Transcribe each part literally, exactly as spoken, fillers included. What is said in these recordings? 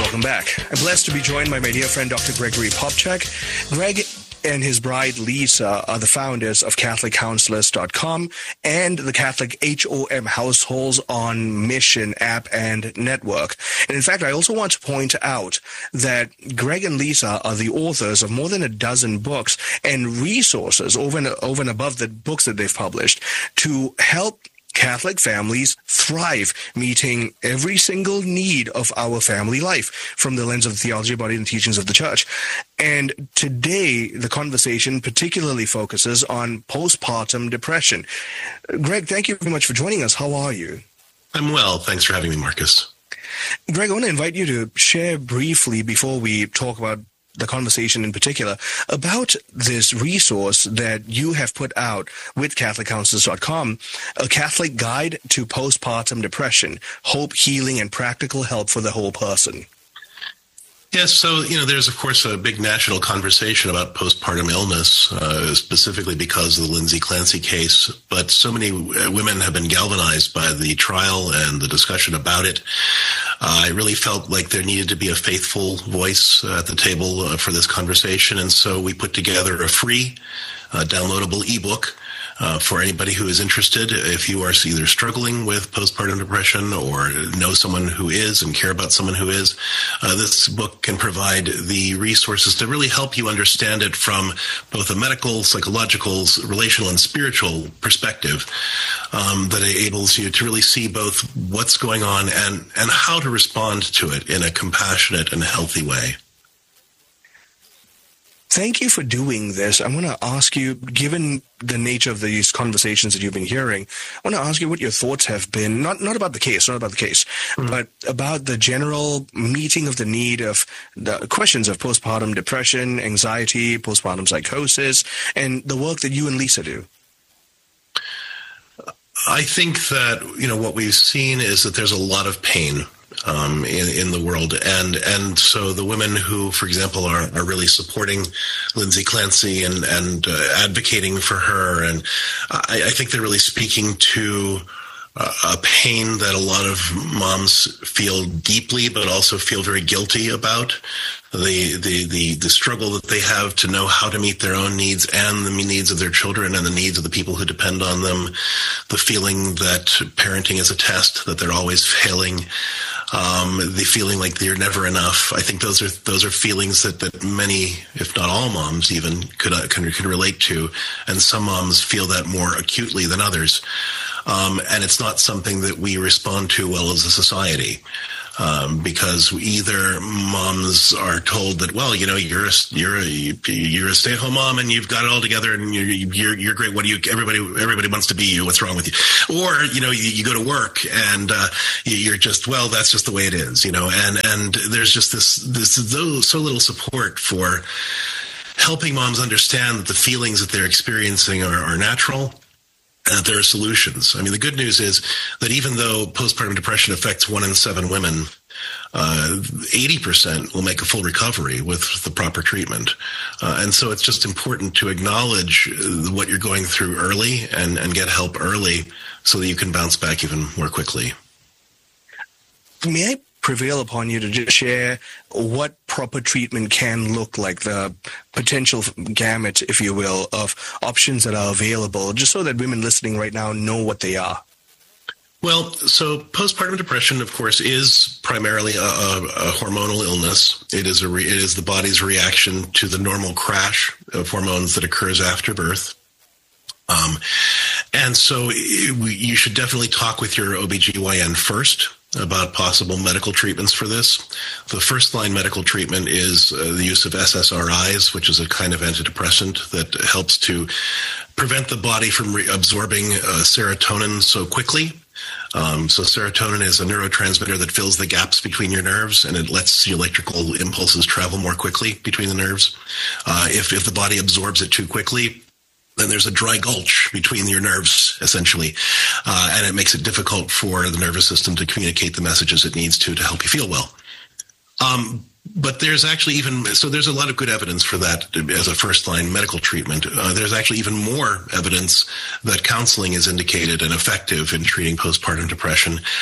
welcome back. I'm blessed to be joined by my dear friend, Doctor Gregory Popcak. Greg and his bride, Lisa, are the founders of Catholic Counselors dot com and the Catholic H O M Households on Mission app and network. And in fact, I also want to point out that Greg and Lisa are the authors of more than a dozen books and resources over and, over and above the books that they've published to help Catholic families thrive, meeting every single need of our family life from the lens of the theology, body, and teachings of the church. And today, the conversation particularly focuses on postpartum depression. Greg, thank you very much for joining us. How are you? I'm well. Thanks for having me, Marcus. Greg, I want to invite you to share briefly, before we talk about the conversation in particular, about this resource that you have put out with Catholic Counselors dot com, a Catholic guide to postpartum depression, hope, healing, and practical help for the whole person. Yes, so, you know, there's, of course, a big national conversation about postpartum illness, uh, specifically because of the Lindsay Clancy case. But so many women have been galvanized by the trial and the discussion about it. Uh, I really felt like there needed to be a faithful voice at the table uh, for this conversation. And so we put together a free uh, downloadable ebook Uh, for anybody who is interested. If you are either struggling with postpartum depression or know someone who is and care about someone who is, uh, this book can provide the resources to really help you understand it from both a medical, psychological, relational, and spiritual perspective, um, that enables you to really see both what's going on and, and how to respond to it in a compassionate and healthy way. Thank you for doing this. I want to ask you, given the nature of these conversations that you've been hearing, I want to ask you what your thoughts have been, not not about the case, not about the case, mm-hmm. but about the general meeting of the need of the questions of postpartum depression, anxiety, postpartum psychosis, and the work that you and Lisa do. I think that, you know, what we've seen is that there's a lot of pain Um, in, in the world. And and so the women who, for example, are, are really supporting Lindsay Clancy and, and uh, advocating for her, and I, I think they're really speaking to uh, a pain that a lot of moms feel deeply, but also feel very guilty about. The, the, the, the struggle that they have to know how to meet their own needs and the needs of their children and the needs of the people who depend on them, the feeling that parenting is a test, that they're always failing, um, the feeling like they're never enough. I think those are those are feelings that, that many, if not all moms even, could, uh, can, can relate to, and some moms feel that more acutely than others. Um, and it's not something that we respond to well as a society. Um, because either moms are told that, well, you know, you're a, you're a, you're a stay-at-home mom and you've got it all together and you're, you're, you're great. What do you, everybody, everybody wants to be you. What's wrong with you? Or, you know, you, you go to work and, uh, you're just, well, that's just the way it is, you know, and, and there's just this, this, so little support for helping moms understand that the feelings that they're experiencing are, are natural. Uh, there are solutions. I mean, the good news is that even though postpartum depression affects one in seven women, uh, eighty percent will make a full recovery with the proper treatment. Uh, and so it's just important to acknowledge what you're going through early and, and get help early so that you can bounce back even more quickly. May I prevail upon you to just share what proper treatment can look like, the potential gamut, if you will, of options that are available, just so that women listening right now know what they are? Well, so postpartum depression, of course, is primarily a, a, a hormonal illness. It is a re, it is the body's reaction to the normal crash of hormones that occurs after birth. Um, and so it, we, you should definitely talk with your O B G Y N first about possible medical treatments for this. The first line medical treatment is uh, the use of S S R Is, which is a kind of antidepressant that helps to prevent the body from re- absorbing uh, serotonin so quickly. Um, so serotonin is a neurotransmitter that fills the gaps between your nerves, and it lets the electrical impulses travel more quickly between the nerves. Uh, if, if the body absorbs it too quickly, then there's a dry gulch between your nerves, essentially, uh, and it makes it difficult for the nervous system to communicate the messages it needs to to help you feel well. Um, but there's actually even, so there's a lot of good evidence for that as a first-line medical treatment. Uh, there's actually even more evidence that counseling is indicated and effective in treating postpartum depression.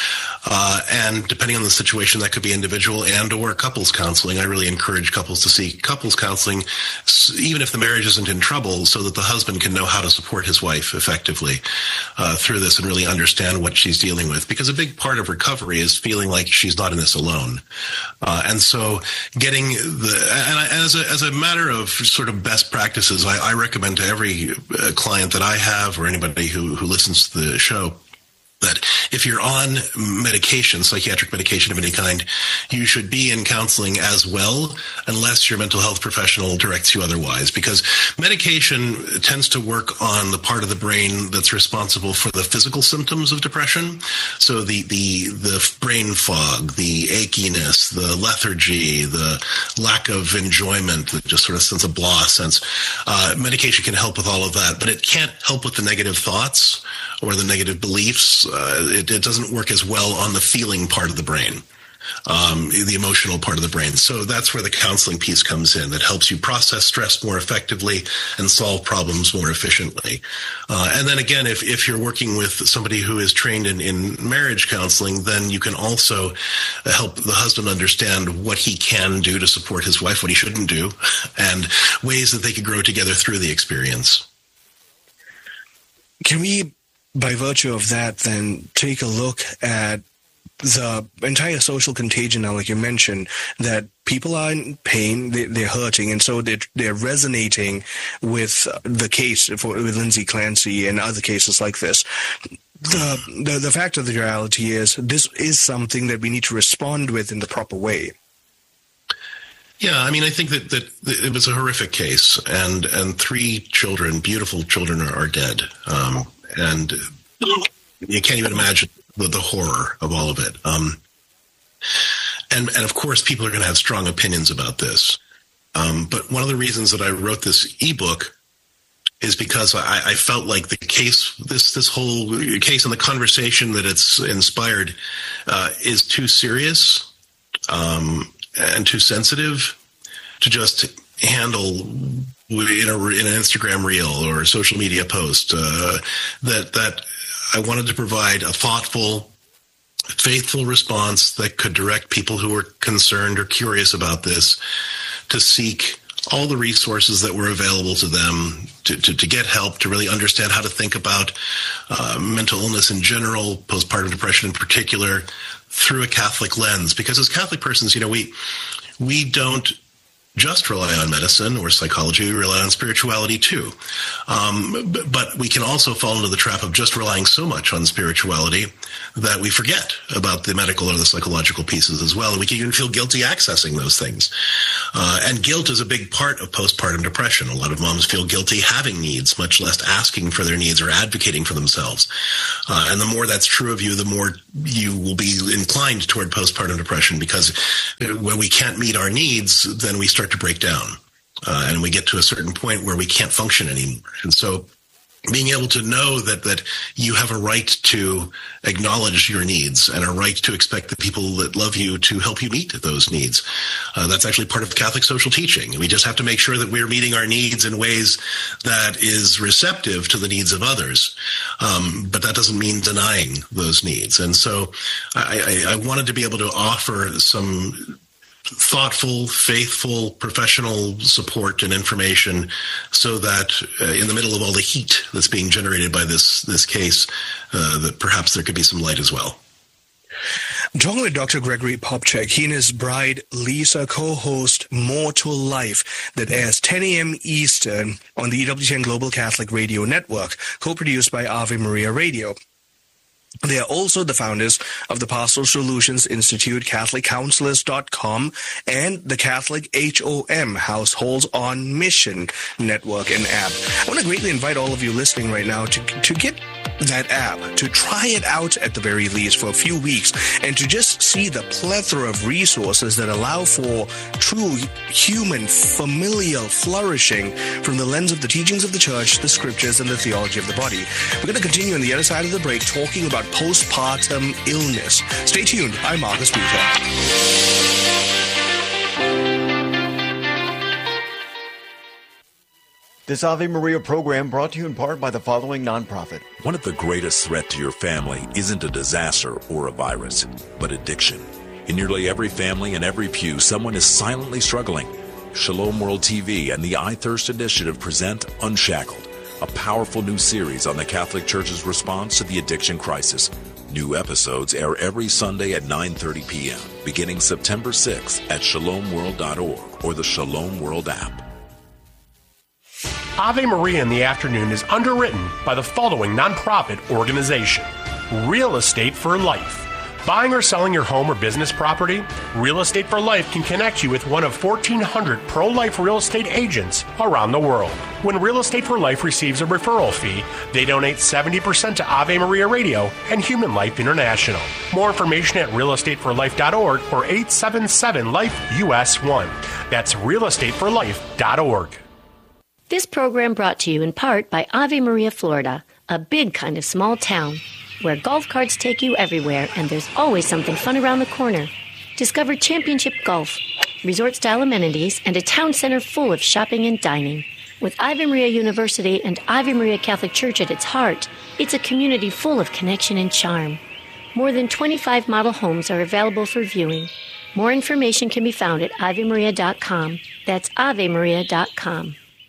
Uh, and depending on the situation, that could be individual and or couples counseling. I really encourage couples to seek couples counseling, even if the marriage isn't in trouble, so that the husband can know how to support his wife effectively uh, through this and really understand what she's dealing with. Because a big part of recovery is feeling like she's not in this alone. Uh, and so getting the, and I, as, a, as a matter of sort of best practices, I, I recommend to every uh, client that I have or anybody who, who listens to the show that if you're on medication, psychiatric medication of any kind, you should be in counseling as well, unless your mental health professional directs you otherwise, because medication tends to work on the part of the brain that's responsible for the physical symptoms of depression. So the, the, the brain fog, the achiness, the lethargy, the lack of enjoyment, the just sort of sense of blah sense. Uh, medication can help with all of that, but it can't help with the negative thoughts or the negative beliefs. Uh, it, it doesn't work as well on the feeling part of the brain, um, the emotional part of the brain. So that's where the counseling piece comes in, that helps you process stress more effectively and solve problems more efficiently. Uh, and then again, if, if you're working with somebody who is trained in, in marriage counseling, then you can also help the husband understand what he can do to support his wife, what he shouldn't do, and ways that they could grow together through the experience. Can we, by virtue of that, then take a look at the entire social contagion now, like you mentioned, that people are in pain, they, they're hurting, and so they're, they're resonating with the case for with Lindsay Clancy and other cases like this. The, the, the fact of the reality is this is something that we need to respond with in the proper way. Yeah, I mean, I think that, that it was a horrific case, and, and three children, beautiful children, are, are dead. Um, and you can't even imagine the, the horror of all of it. Um, and, and of course, people are going to have strong opinions about this. Um, but one of the reasons that I wrote this ebook is because I, I felt like the case, this, this whole case and the conversation that it's inspired uh, is too serious um, and too sensitive to just handle in, a, in an Instagram reel or a social media post. Uh, that that I wanted to provide a thoughtful, faithful response that could direct people who were concerned or curious about this to seek all the resources that were available to them to, to, to get help, to really understand how to think about uh, mental illness in general, postpartum depression in particular, through a Catholic lens. Because as Catholic persons, you know, we we don't just rely on medicine or psychology, we rely on spirituality too. Um, but, but we can also fall into the trap of just relying so much on spirituality that we forget about the medical or the psychological pieces as well. And we can even feel guilty accessing those things. Uh, and guilt is a big part of postpartum depression. A lot of moms feel guilty having needs, much less asking for their needs or advocating for themselves. Uh, and the more that's true of you, the more you will be inclined toward postpartum depression, because when we can't meet our needs, then we start to break down, uh, and we get to a certain point where we can't function anymore. And so being able to know that that you have a right to acknowledge your needs and a right to expect the people that love you to help you meet those needs. Uh, that's actually part of Catholic social teaching. We just have to make sure that we're meeting our needs in ways that is receptive to the needs of others. Um, but that doesn't mean denying those needs. And so I, I, I wanted to be able to offer some thoughtful, faithful, professional support and information so that uh, in the middle of all the heat that's being generated by this this case, uh, that perhaps there could be some light as well. I'm talking with Doctor Gregory Popcak. He and his bride, Lisa, co-host More to Life, that airs ten a.m. Eastern on the E W T N Global Catholic Radio Network, co-produced by Ave Maria Radio. They are also the founders of the Pastoral Solutions Institute, Catholic Counselors dot com, and the Catholic H O M, Households on Mission network and app. I want to greatly invite all of you listening right now to, to get that app, to try it out at the very least for a few weeks, and to just see the plethora of resources that allow for true human, familial flourishing from the lens of the teachings of the Church, the Scriptures, and the theology of the body. We're going to continue on the other side of the break talking about postpartum illness. Stay tuned. I'm Marcus Peter. This Ave Maria program brought to you in part by the following nonprofit. One of the greatest threats to your family isn't a disaster or a virus, but addiction. In nearly every family and every pew, someone is silently struggling. Shalom World T V and the iThirst Initiative present Unshackled, a powerful new series on the Catholic Church's response to the addiction crisis. New episodes air every Sunday at nine thirty p.m., beginning September sixth at shalom world dot org or the Shalom World app. Ave Maria in the Afternoon is underwritten by the following nonprofit organization: Real Estate for Life. Buying or selling your home or business property? Real Estate for Life can connect you with one of fourteen hundred pro-life real estate agents around the world. When Real Estate for Life receives a referral fee, they donate seventy percent to Ave Maria Radio and Human Life International. More information at real estate for life dot org or eight seven seven life U S one. That's real estate for life dot org. This program brought to you in part by Ave Maria, Florida, a big kind of small town where golf carts take you everywhere and there's always something fun around the corner. Discover championship golf, resort-style amenities, and a town center full of shopping and dining. With Ave Maria University and Ave Maria Catholic Church at its heart, it's a community full of connection and charm. More than twenty-five model homes are available for viewing. More information can be found at ave maria dot com. That's ave maria dot com.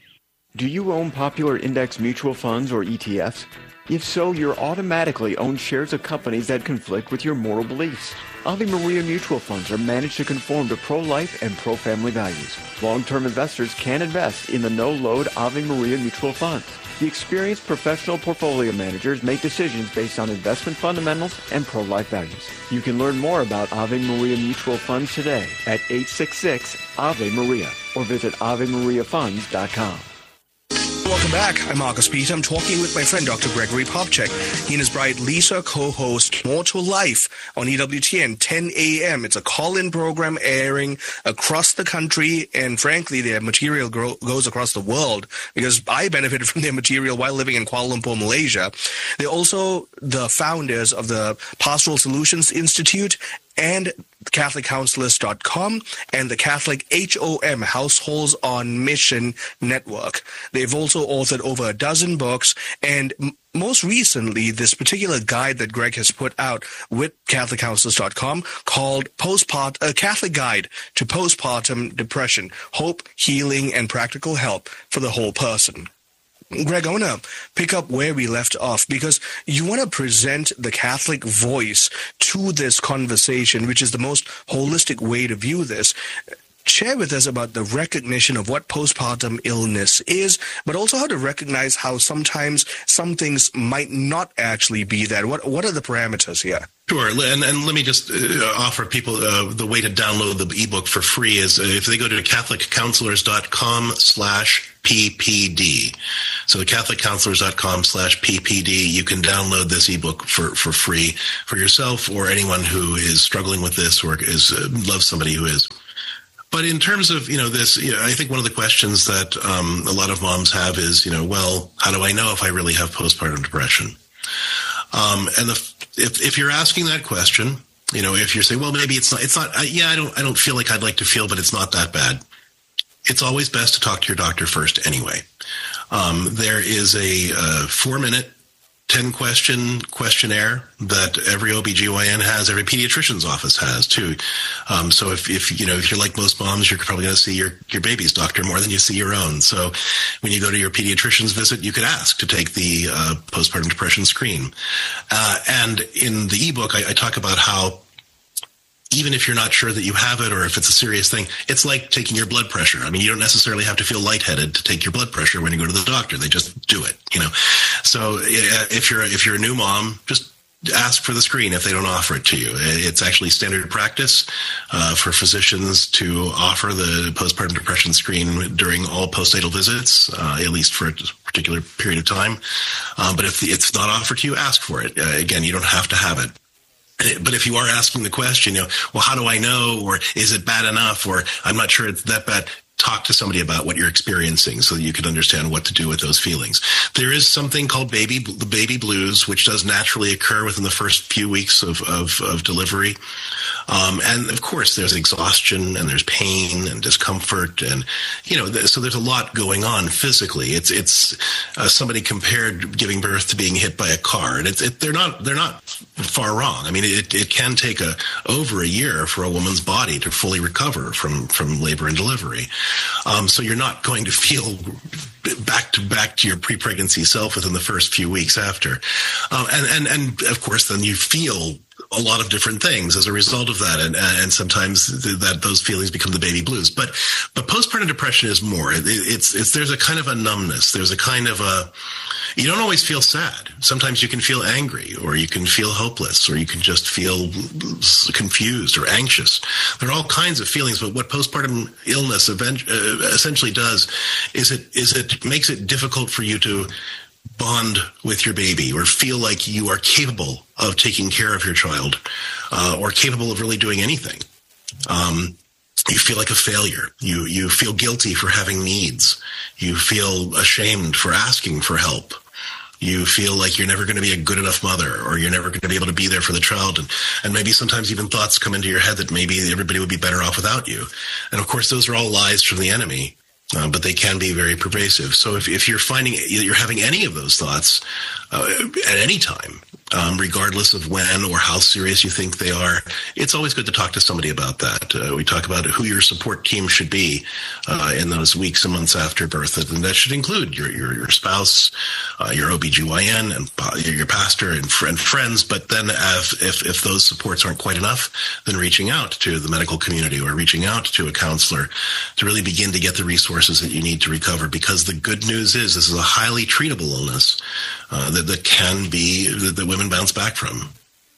Do you own popular index mutual funds or E T Fs? If so, you're automatically own shares of companies that conflict with your moral beliefs. Ave Maria mutual funds are managed to conform to pro-life and pro-family values. Long-term investors can invest in the no-load Ave Maria mutual funds. The experienced professional portfolio managers make decisions based on investment fundamentals and pro-life values. You can learn more about Ave Maria mutual funds today at eight six six Ave Maria or visit ave maria funds dot com. Welcome back. I'm Marcus Peter. I'm talking with my friend Doctor Gregory Popcak. He and his bride Lisa co-host More to Life on E W T N, ten a.m. It's a call-in program airing across the country, and frankly, their material grow- goes across the world because I benefited from their material while living in Kuala Lumpur, Malaysia. They're also the founders of the Pastoral Solutions Institute and Catholic Counselors dot com and the Catholic H O M Households on Mission Network. They've also authored over a dozen books, and m- most recently, this particular guide that Greg has put out with Catholic Counselors dot com called Postpart, a Catholic Guide to Postpartum Depression, Hope, Healing, and Practical Help for the Whole Person. Greg, I want to pick up where we left off because you want to present the Catholic voice to this conversation, which is the most holistic way to view this. Share with us about the recognition of what postpartum illness is, but also how to recognize how sometimes some things might not actually be that. What what are the parameters here? Sure, and, and let me just uh, offer people uh, the way to download the ebook for free is uh, if they go to Catholic Counselors dot com slash P P D. So Catholic Counselors dot com slash P P D, you can download this ebook for, for free for yourself or anyone who is struggling with this or is uh, loves somebody who is. But in terms of, you know, this, you know, I think one of the questions that um, a lot of moms have is, you know, well, how do I know if I really have postpartum depression? Um, and the, if if you're asking that question, you know, if you're saying, well, maybe it's not, it's not, I, yeah, I don't, I don't feel like I'd like to feel, but it's not that bad. It's always best to talk to your doctor first anyway. Um, there is a uh, four minute, ten question questionnaire that every O B G Y N has, every pediatrician's office has too. Um, so if, if, you know, if you're like most moms, you're probably going to see your, your baby's doctor more than you see your own. So when you go to your pediatrician's visit, you could ask to take the uh, postpartum depression screen. Uh, and in the ebook, I, I talk about how even if you're not sure that you have it or if it's a serious thing, it's like taking your blood pressure. I mean, you don't necessarily have to feel lightheaded to take your blood pressure when you go to the doctor. They just do it, you know. So if you're if you're a new mom, just ask for the screen if they don't offer it to you. It's actually standard practice uh, for physicians to offer the postpartum depression screen during all postnatal visits, uh, at least for a particular period of time. Um, but if it's not offered to you, ask for it. Uh, again, you don't have to have it. But if you are asking the question, you know, well, how do I know? Or is it bad enough? Or I'm not sure it's that bad. talk to somebody about what you're experiencing so that you can understand what to do with those feelings. There is something called baby the baby blues, which does naturally occur within the first few weeks of, of, of delivery. Um, and of course, there's exhaustion and there's pain and discomfort. And, you know, th- so there's a lot going on physically. It's, it's, uh, somebody compared giving birth to being hit by a car, and it's, it, they're not, they're not far wrong. I mean, it, it can take a, over a year for a woman's body to fully recover from, from labor and delivery. Um, so you're not going to feel back to back to your pre-pregnancy self within the first few weeks after. Um, and, and, and of course, then you feel a lot of different things as a result of that. And, and sometimes th- that those feelings become the baby blues. But, but postpartum depression is more. It, it's, it's, there's a kind of a numbness. There's a kind of a, you don't always feel sad. Sometimes you can feel angry, or you can feel hopeless, or you can just feel confused or anxious. There are all kinds of feelings, but what postpartum illness event, uh, essentially does is it, is it makes it difficult for you to bond with your baby or feel like you are capable of taking care of your child, uh, or capable of really doing anything. Um, you feel like a failure. You, you feel guilty for having needs. You feel ashamed for asking for help. You feel like you're never going to be a good enough mother, or you're never going to be able to be there for the child. And, and maybe sometimes even thoughts come into your head that maybe everybody would be better off without you. And of course, those are all lies from the enemy. Uh, but they can be very pervasive. So if, if you're finding you're having any of those thoughts uh, at any time, um, regardless of when or how serious you think they are, it's always good to talk to somebody about that. Uh, we talk about who your support team should be uh, in those weeks and months after birth. And that should include your your, your spouse, uh, your O B G Y N, and your pastor and, and friends. But then if, if, if those supports aren't quite enough, then reaching out to the medical community or reaching out to a counselor to really begin to get the resources that you need to recover, because the good news is this is a highly treatable illness uh, that, that can be, that, that women bounce back from.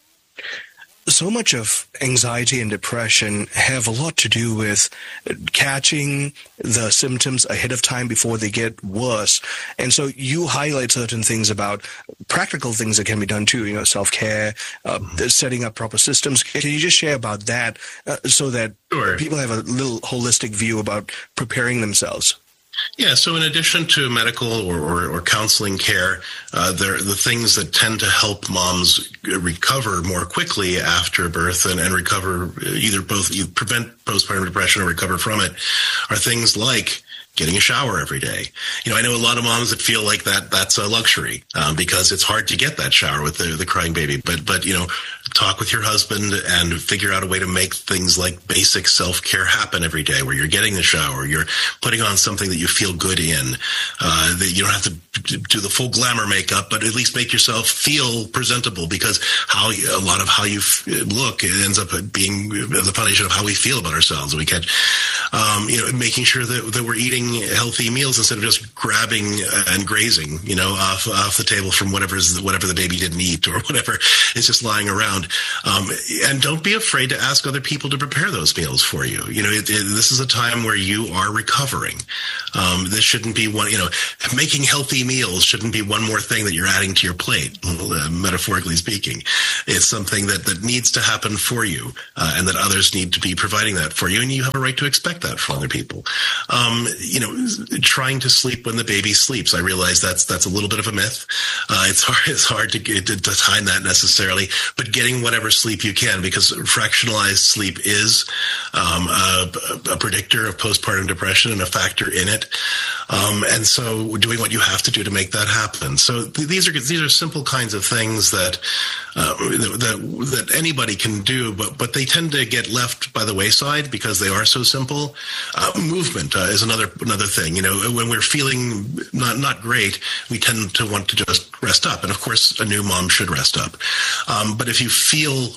So much of anxiety and depression have a lot to do with catching the symptoms ahead of time before they get worse. And so you highlight certain things about practical things that can be done too, you know, self-care, uh, setting up proper systems. Can you just share about that uh, so that Sure. people have a little holistic view about preparing themselves? Yeah, so in addition to medical or, or, or counseling care, uh, there the things that tend to help moms recover more quickly after birth and, and recover either both you prevent postpartum depression or recover from it are things like getting a shower every day. You know, I know a lot of moms that feel like that that's a luxury um, because it's hard to get that shower with the, the crying baby. But, but, you know, talk with your husband and figure out a way to make things like basic self-care happen every day, where you're getting the shower, you're putting on something that you feel good in, uh, that you don't have to do the full glamour makeup, but at least make yourself feel presentable, because how a lot of how you look, it ends up being the foundation of how we feel about ourselves. We catch, um, you know, making sure that, that we're eating healthy meals instead of just grabbing and grazing, you know, off off the table from whatever's whatever the baby didn't eat or whatever is just lying around. Um, and don't be afraid to ask other people to prepare those meals for you. You know, it, it, this is a time where you are recovering. Um, this shouldn't be one, you know, making healthy meals shouldn't be one more thing that you're adding to your plate, uh, metaphorically speaking. It's something that, that needs to happen for you, uh, and that others need to be providing that for you. And you have a right to expect that from other people. Um, you know, trying to sleep when the baby sleeps. I realize that's, that's a little bit of a myth. Uh, it's hard, it's hard to get to, to time that necessarily, but getting whatever sleep you can, because fractionalized sleep is, um, a, a predictor of postpartum depression and a factor in it. Um, and so doing what you have to do to make that happen. So th- these are, these are simple kinds of things that, uh, that, that anybody can do, but, but they tend to get left by the wayside because they are so simple. Uh, movement uh, is another, another thing. You know, when we're feeling not, not great, we tend to want to just rest up. And of course, a new mom should rest up. Um, but if you feel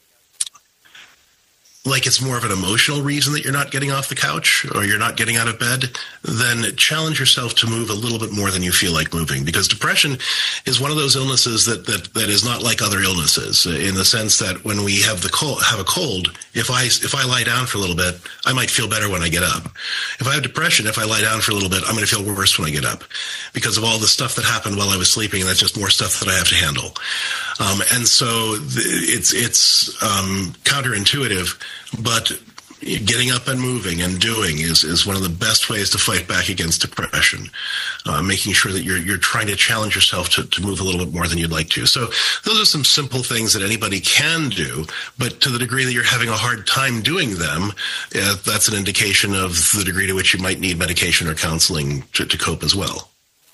like it's more of an emotional reason that you're not getting off the couch or you're not getting out of bed, then challenge yourself to move a little bit more than you feel like moving. Because depression is one of those illnesses that, that, that is not like other illnesses, in the sense that when we have the cold, have a cold, if I, if I lie down for a little bit, I might feel better when I get up. If I have depression, if I lie down for a little bit, I'm going to feel worse when I get up because of all the stuff that happened while I was sleeping. And that's just more stuff that I have to handle. Um, and so it's, it's, um, counterintuitive, but getting up and moving and doing is, is one of the best ways to fight back against depression. Uh, making sure that you're you're trying to challenge yourself to, to move a little bit more than you'd like to. So those are some simple things that anybody can do, but to the degree that you're having a hard time doing them, uh, that's an indication of the degree to which you might need medication or counseling to, to cope as well.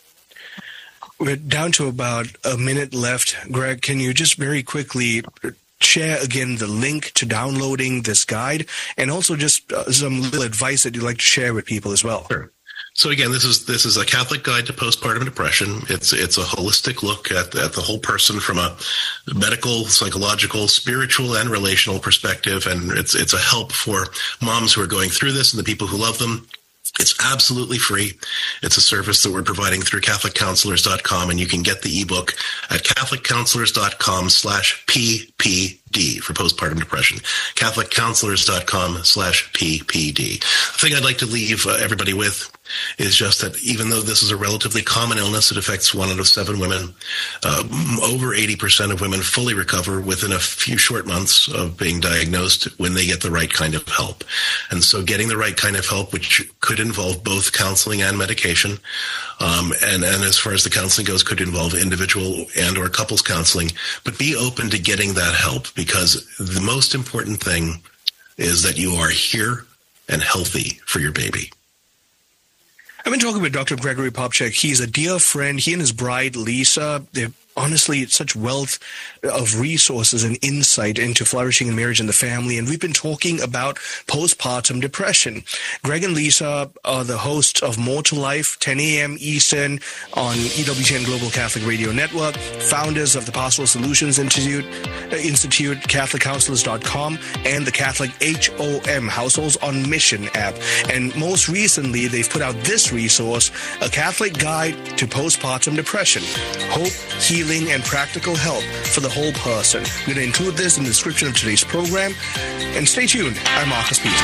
We're down to about a minute left. Greg, can you just very quickly share again the link to downloading this guide, and also just uh, some little advice that you'd like to share with people as well? Sure. So again, this is this is a Catholic Guide to Postpartum Depression. It's it's a holistic look at, at the whole person from a medical, psychological, spiritual, and relational perspective, and it's it's a help for moms who are going through this and the people who love them. It's absolutely free. It's a service that we're providing through Catholic Counselors dot com, and you can get the ebook at Catholic Counselors dot com slash P P D for postpartum depression. Catholic Counselors dot com slash P P D. The thing I'd like to leave uh, everybody with is just that even though this is a relatively common illness, it affects one out of seven women. Uh, over eighty percent of women fully recover within a few short months of being diagnosed when they get the right kind of help. And so getting the right kind of help, which could involve both counseling and medication, um, and, and as far as the counseling goes, could involve individual and or couples counseling, but be open to getting that help, because the most important thing is that you are here and healthy for your baby. I've been talking with Doctor Gregory Popcak. He's a dear friend. He and his bride, Lisa, they're honestly such wealth of resources and insight into flourishing in marriage and the family. And we've been talking about postpartum depression. Greg and Lisa are the hosts of More to Life, ten a.m. Eastern on E W T N Global Catholic Radio Network, founders of the Pastoral Solutions Institute, uh, Institute, Catholic Counselors dot com, and the Catholic H O M Households on Mission app. And most recently, they've put out this resource, A Catholic Guide to Postpartum Depression, Hope, Healing, and practical help for the whole person. I'm going to include this in the description of today's program. And stay tuned. I'm Marcus Peterson.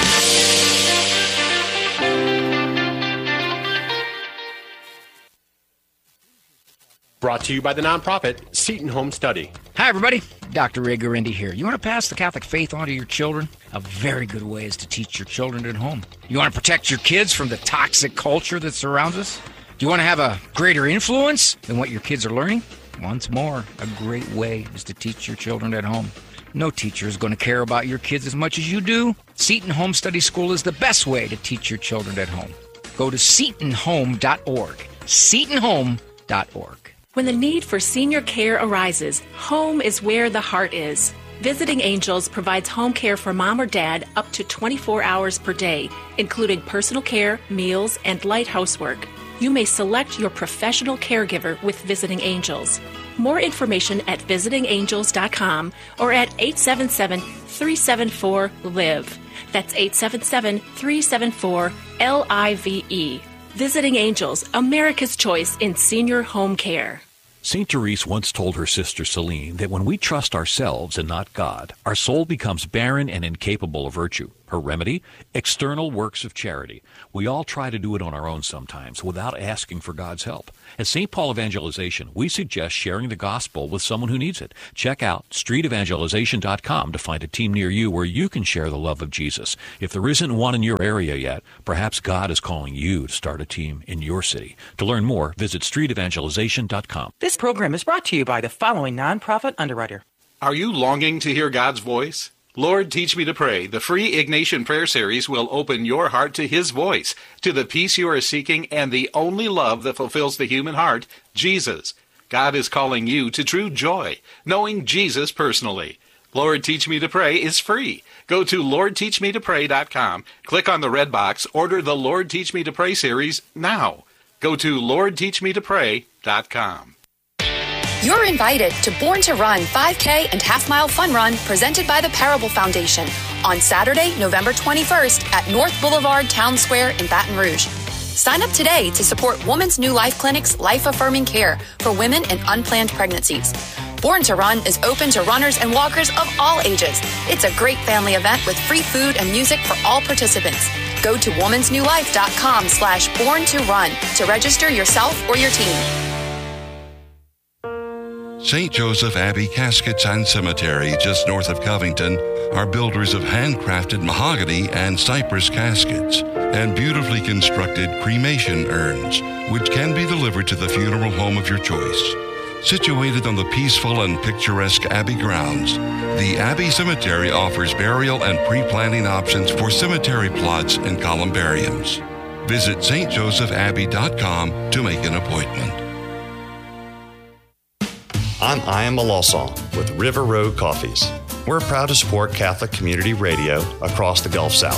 Brought to you by the nonprofit Seton Home Study. Hi, everybody. Doctor Ray Guarendi here. You want to pass the Catholic faith on to your children? A very good way is to teach your children at home. You want to protect your kids from the toxic culture that surrounds us? Do you want to have a greater influence than what your kids are learning? Once more, a great way is to teach your children at home. No teacher is going to care about your kids as much as you do. Seton Home Study School is the best way to teach your children at home. Go to seton home dot org. seton home dot org. When the need for senior care arises, home is where the heart is. Visiting Angels provides home care for mom or dad up to twenty-four hours per day, including personal care, meals, and light housework. You may select your professional caregiver with Visiting Angels. More information at visiting angels dot com or at eight seven seven, three seven four, L I V E. That's eight seven seven, three seven four, L I V E. Visiting Angels, America's choice in senior home care. Saint Therese once told her sister Celine that when we trust ourselves and not God, our soul becomes barren and incapable of virtue. Her remedy? External works of charity. We all try to do it on our own sometimes without asking for God's help. At Saint Paul Evangelization, we suggest sharing the gospel with someone who needs it. Check out street evangelization dot com to find a team near you where you can share the love of Jesus. If there isn't one in your area yet, perhaps God is calling you to start a team in your city. To learn more, visit street evangelization dot com. This program is brought to you by the following nonprofit underwriter. Are you longing to hear God's voice? Lord, Teach Me to Pray, the free Ignatian Prayer Series will open your heart to His voice, to the peace you are seeking, and the only love that fulfills the human heart, Jesus. God is calling you to true joy, knowing Jesus personally. Lord, Teach Me to Pray is free. Go to lord teach me to pray dot com, click on the red box, order the Lord, Teach Me to Pray series now. Go to lord teach me to pray dot com. You're invited to Born to Run five K and Half Mile Fun Run presented by the Parable Foundation on Saturday, November twenty-first at North Boulevard Town Square in Baton Rouge. Sign up today to support Woman's New Life Clinic's life-affirming care for women in unplanned pregnancies. Born to Run is open to runners and walkers of all ages. It's a great family event with free food and music for all participants. Go to womans new life dot com slash born to run to register yourself or your team. Saint Joseph Abbey Caskets and Cemetery, just north of Covington, are builders of handcrafted mahogany and cypress caskets and beautifully constructed cremation urns, which can be delivered to the funeral home of your choice. Situated on the peaceful and picturesque Abbey grounds, the Abbey Cemetery offers burial and pre-planning options for cemetery plots and columbariums. Visit s t joseph abbey dot com to make an appointment. I'm Ian Malosson with River Road Coffees. We're proud to support Catholic Community Radio across the Gulf South.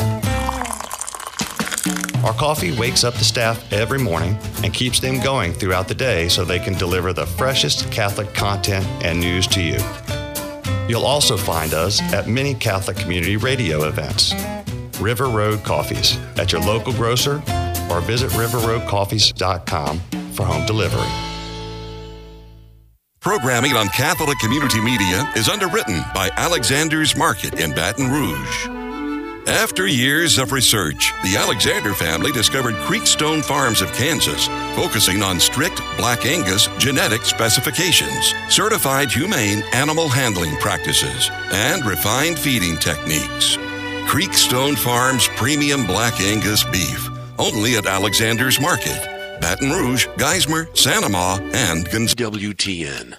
Our coffee wakes up the staff every morning and keeps them going throughout the day so they can deliver the freshest Catholic content and news to you. You'll also find us at many Catholic Community Radio events. River Road Coffees at your local grocer or visit river road coffees dot com for home delivery. Programming on Catholic Community Media is underwritten by Alexander's Market in Baton Rouge. After years of research, the Alexander family discovered Creekstone Farms of Kansas, focusing on strict Black Angus genetic specifications, certified humane animal handling practices, and refined feeding techniques. Creekstone Farms Premium Black Angus Beef, only at Alexander's Market, Baton Rouge, Geismar, Santa Ma, and Gonzales. W T N.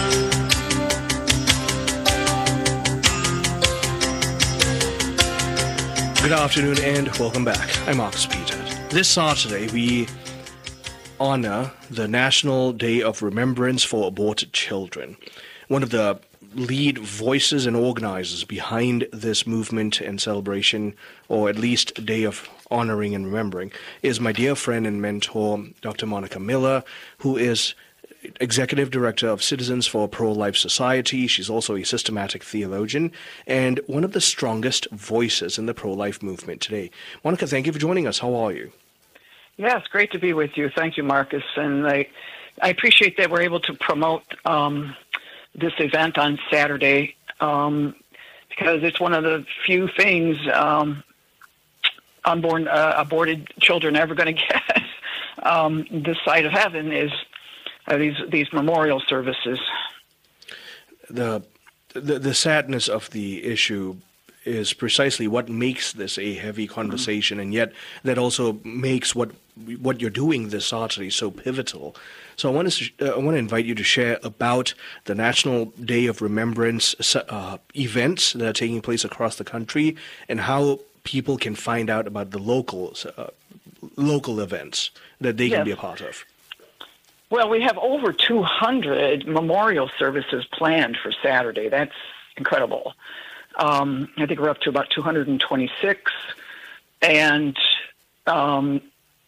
Good afternoon and welcome back. I'm Marcus Peter. This Saturday, we honor the National Day of Remembrance for Aborted Children. One of the lead voices and organizers behind this movement and celebration, or at least a day of honoring and remembering, is my dear friend and mentor, Doctor Monica Miller, who is Executive Director of Citizens for a Pro-Life Society. She's also a systematic theologian and one of the strongest voices in the pro-life movement today. Monica, thank you for joining us. How are you? Yeah, it's great to be with you. Thank you, Marcus. And I, I appreciate that we're able to promote um, this event on Saturday um, because it's one of the few things um, unborn, uh, aborted children are ever going to get um, this side of heaven is Uh, these these memorial services. The, the the sadness of the issue is precisely what makes this a heavy conversation, mm-hmm. and yet that also makes what what you're doing this Saturday so pivotal. So I want to uh, I want to invite you to share about the National Day of Remembrance uh, events that are taking place across the country, and how people can find out about the local uh, local events that they can yes. be a part of. Well, we have over two hundred memorial services planned for Saturday. That's incredible. Um, I think we're up to about two hundred twenty-six. And um,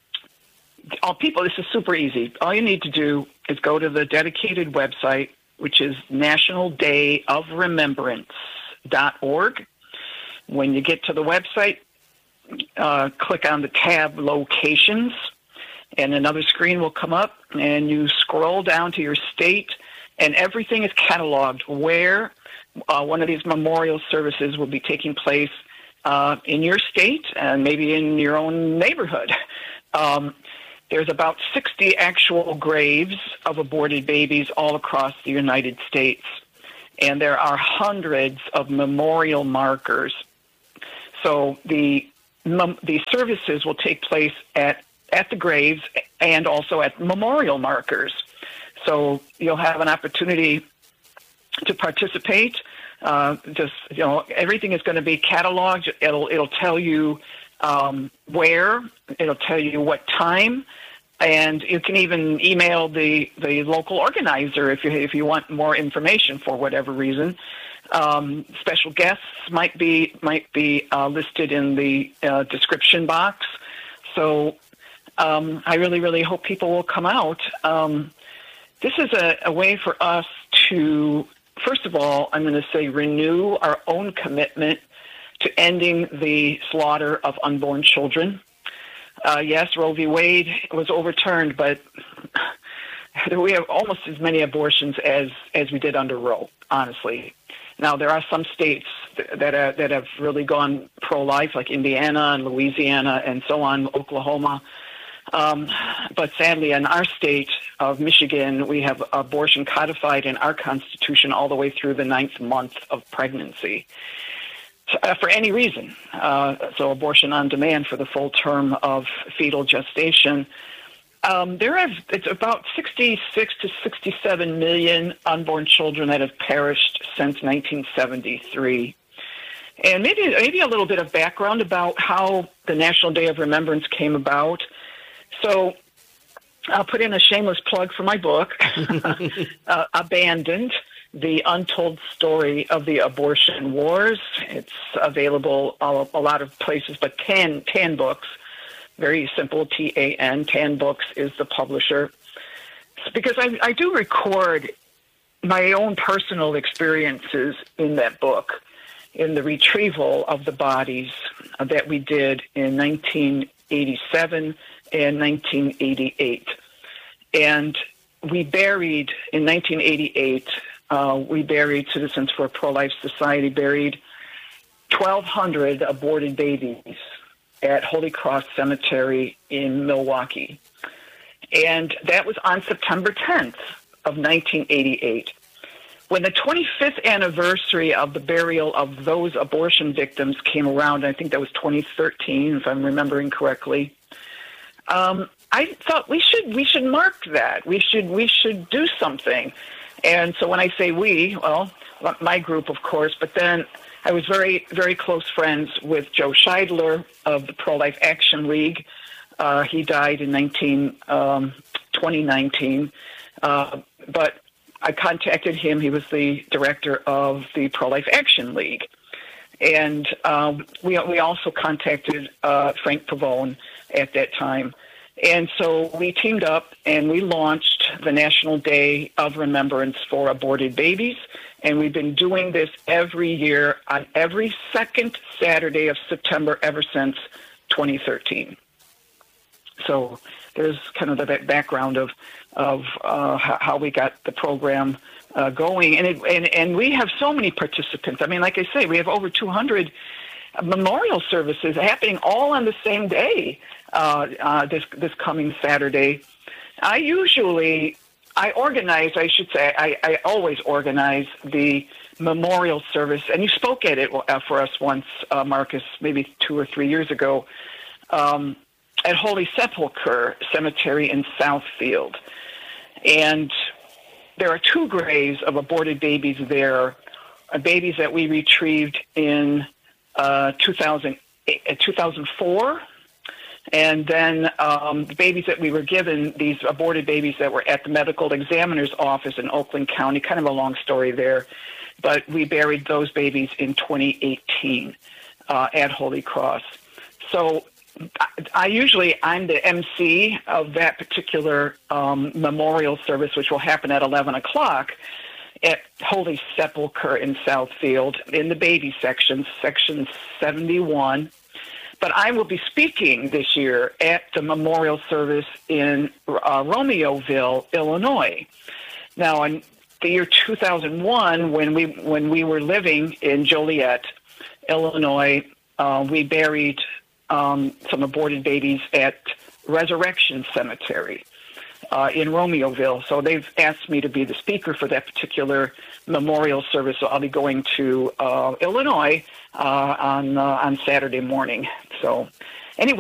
all people, this is super easy. All you need to do is go to the dedicated website, which is national day of remembrance dot org. When you get to the website, uh, click on the tab Locations, and another screen will come up, and you scroll down to your state, and everything is cataloged where uh, one of these memorial services will be taking place uh, in your state and maybe in your own neighborhood. Um, there's about sixty actual graves of aborted babies all across the United States, and there are hundreds of memorial markers. So the mem- the services will take place at at the graves and also at memorial markers. So you'll have an opportunity to participate. Uh, just, you know, everything is going to be cataloged. It'll, it'll tell you um, where, it'll tell you what time, and you can even email the, the local organizer if you, if you want more information for whatever reason. Um, special guests might be, might be uh, listed in the uh, description box. So Um, I really, really hope people will come out. Um, this is a, a way for us to, first of all, I'm going to say renew our own commitment to ending the slaughter of unborn children. Uh, yes, Roe v. Wade was overturned, but we have almost as many abortions as, as we did under Roe, honestly. Now, there are some states that are, that have really gone pro-life, like Indiana and Louisiana and so on, Oklahoma. Um, but sadly, in our state of Michigan, we have abortion codified in our Constitution all the way through the ninth month of pregnancy. So, uh, for any reason. Uh, so abortion on demand for the full term of fetal gestation. Um, there have, it's about sixty-six to sixty-seven million unborn children that have perished since nineteen seventy-three. And maybe maybe a little bit of background about how the National Day of Remembrance came about. So I'll put in a shameless plug for my book, uh, Abandoned, The Untold Story of the Abortion Wars. It's available a, a lot of places, but Tan, Tan Books, very simple, T A N, Tan Books is the publisher. It's because I, I do record my own personal experiences in that book, in the retrieval of the bodies that we did in nineteen eighty-seven and nineteen eighty-eight. And we buried, in nineteen eighty-eight, uh, we buried, Citizens for a Pro-Life Society buried twelve hundred aborted babies at Holy Cross Cemetery in Milwaukee. And that was on September tenth of nineteen eighty-eight. When the twenty-fifth anniversary of the burial of those abortion victims came around, I think that was twenty thirteen, if I'm remembering correctly, um, I thought we should we should mark that. We should we should do something. And so when I say we, well, my group, of course, but then I was very, very close friends with Joe Scheidler of the Pro-Life Action League. Uh, he died in nineteen, um, twenty nineteen, uh, but I contacted him. He was the director of the Pro-Life Action League. And um, we we also contacted uh, Frank Pavone at that time. And so we teamed up and we launched the National Day of Remembrance for Aborted Babies. And we've been doing this every year on every second Saturday of September ever since twenty thirteen. So there's kind of the background of of uh, how we got the program uh, going, and, it, and and we have so many participants. I mean, like I say, we have over two hundred memorial services happening all on the same day. Uh, uh, this this coming Saturday, I usually I organize. I should say I, I always organize the memorial service, and you spoke at it uh, for us once, uh, Marcus, maybe two or three years ago. Um, at Holy Sepulchre Cemetery in Southfield. And there are two graves of aborted babies there, uh, babies that we retrieved in uh, two thousand, uh, two thousand four, and then um, the babies that we were given, these aborted babies that were at the medical examiner's office in Oakland County, kind of a long story there, but we buried those babies in twenty eighteen uh, at Holy Cross. So I usually, I'm the M C of that particular um, memorial service, which will happen at eleven o'clock at Holy Sepulchre in Southfield in the baby section, section seventy-one. But I will be speaking this year at the memorial service in uh, Romeoville, Illinois. Now, in the year two thousand one, when we when we were living in Joliet, Illinois, uh, we buried Um, some aborted babies at Resurrection Cemetery uh, in Romeoville. So they've asked me to be the speaker for that particular memorial service. So I'll be going to uh, Illinois uh, on uh, on Saturday morning. So anyway.